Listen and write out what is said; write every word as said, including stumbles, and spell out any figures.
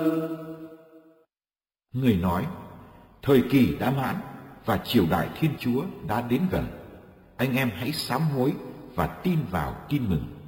Người nói, thời kỳ đã mãn và triều đại Thiên Chúa đã đến gần. Anh em hãy sám hối và tin vào tin mừng.